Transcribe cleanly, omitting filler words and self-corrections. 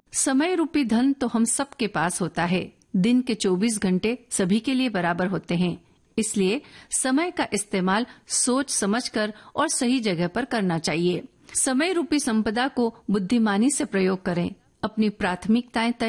समय रूपी धन तो हम सबके पास होता है। दिन के 24 घंटे सभी के लिए बराबर होते हैं, इसलिए समय का इस्तेमाल सोच समझकर और सही जगह पर करना चाहिए। समय रूपी संपदा को बुद्धिमानी से प्रयोग करें। अपनी प्राथमिकताएं तय